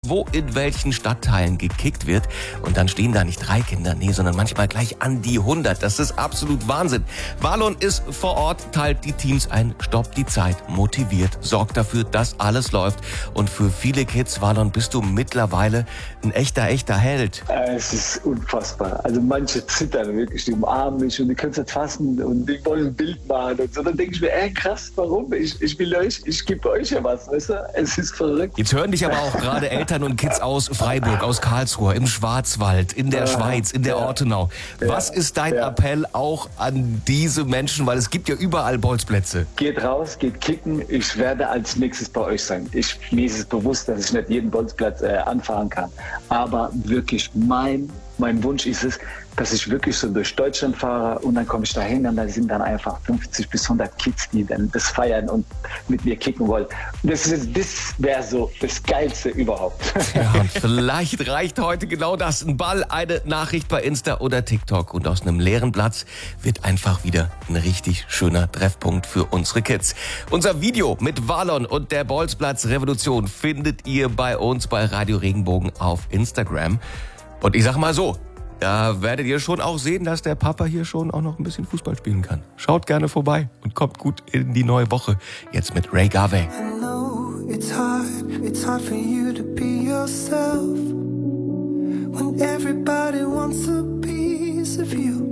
wo in welchen Stadtteilen gekickt wird. Und dann stehen da nicht 3 Kinder, nee, sondern manchmal gleich an die 100. Das ist absolut Wahnsinn. Valon ist vor Ort, teilt die Teams ein, stoppt die Zeit, motiviert, sorgt dafür, dass alles läuft. Und für viele Kids, Valon, bist du mittlerweile ein echter Held. Es ist unfassbar. Also manche zittern wirklich, die umarmen mich und die können es nicht fassen und die wollen ein Bild machen und so. Dann denke ich mir, krass, warum? Ich will euch, ich gebe euch ja was, weißt du? Es ist verrückt. Jetzt hören dich aber auch gerade Eltern und Kids aus Freiburg, aus Karlsruhe, im Schwarzwald, in der Schweiz, in der Ortenau. Was ist dein Appell auch an diese Menschen? Weil es gibt ja überall Bolzplätze. Geht raus, geht kicken. Ich werde als nächstes bei euch sein. Mir ist es bewusst, dass ich nicht jeden Bolzplatz anfahren kann. Aber wirklich mein Wunsch ist es, dass ich wirklich so durch Deutschland fahre und dann komme ich dahin und da sind dann einfach 50 bis 100 Kids, die dann das feiern und mit mir kicken wollen. Das wäre so das Geilste überhaupt. Ja, und vielleicht reicht heute genau das. Ein Ball, eine Nachricht bei Insta oder TikTok und aus einem leeren Platz wird einfach wieder ein richtig schöner Treffpunkt für unsere Kids. Unser Video mit Valon und der Bolzplatz-Revolution findet ihr bei uns bei Radio Regenbogen auf Instagram. Und ich sag mal so, da werdet ihr schon auch sehen, dass der Papa hier schon auch noch ein bisschen Fußball spielen kann. Schaut gerne vorbei und kommt gut in die neue Woche. Jetzt mit Ray Garvey. I know it's hard for you to be yourself when everybody wants a piece of you.